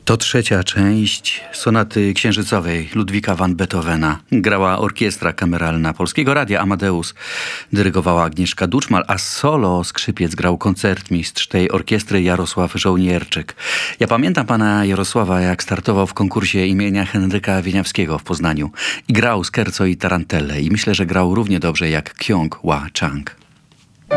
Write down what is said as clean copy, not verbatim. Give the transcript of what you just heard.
To trzecia część sonaty księżycowej Ludwika van Beethovena. Grała Orkiestra Kameralna Polskiego Radia Amadeus. Dyrygowała Agnieszka Duczmal, a solo skrzypiec grał koncertmistrz tej orkiestry Jarosław Żołnierczyk. Ja pamiętam pana Jarosława, jak startował w konkursie imienia Henryka Wieniawskiego w Poznaniu. I grał scherzo i tarantelle. I myślę, że grał równie dobrze jak Kyung Hwa Chang.